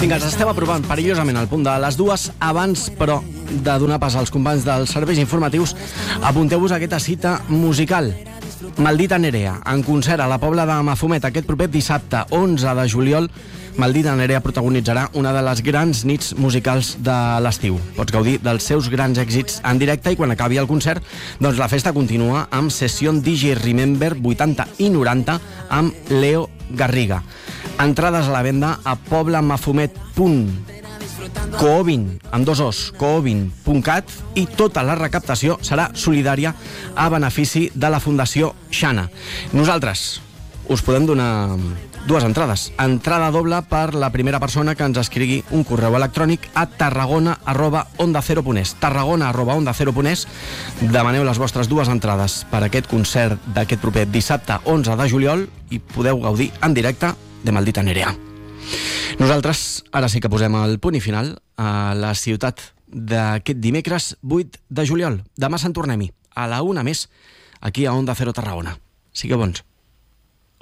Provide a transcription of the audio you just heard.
Vinga, ens estem apropant perillosament al punt de les 2. Abans, però, de donar pas als companys dels serveis informatius, apunteu-vos a aquesta cita musical. Maldita Nerea, en concert a la Pobla de Mafumet aquest proper dissabte 11 de juliol. Maldita Nerea protagonitzarà una de les grans nits musicals de l'estiu. Pots gaudir dels seus grans èxits en directe i quan acabi el concert, doncs la festa continua amb sessió DJ Remember 80 i 90 amb Leo Garriga. Entrades a la venda a poblamafumet.coovin, amb 2 os, coovin.cat, i tota la recaptació serà solidària a benefici de la Fundació Xana. Nosaltres us podem donar 2 entrades. Entrada doble per la primera persona que ens escrigui un correu electrònic a tarragona@ondacero.es. tarragona@ondacero.es. Demaneu les vostres 2 entrades per aquest concert d'aquest proper dissabte 11 de juliol i podeu gaudir en directe de Maldita Nerea. Nosaltres ara sí que posem el punt i final a la ciutat d'aquest dimecres 8 de juliol. Demà se'n tornem-hi a la 1 més aquí a Onda Cero Tarragona. Sigueu bons.